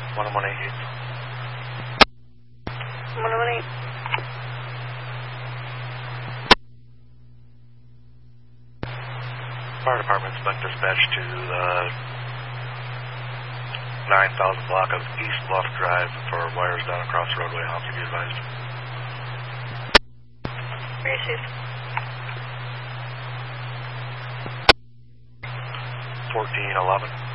1118. 1118. Fire department's been dispatched to the 9,000 block of East Bluff Drive for wires down across the roadway. How can you be advised? Received. 1411.